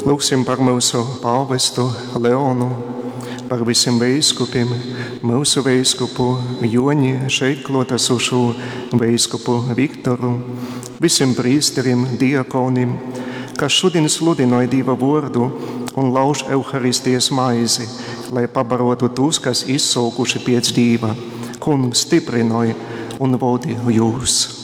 Lūksim par mūsu pāvestu Leonu, par visiem veiskupiem, mūsu veiskupu Joni, šeit klātesošo veiskupu Viktoru, visiem prīsteriem, diakoniem, kas šodien sludināja Dieva vārdu un lauž Euharistijas maizi, lai pabarotu tos, kas izsaukuši pēc Dieva. Kungs stiprināja un vodi jūs.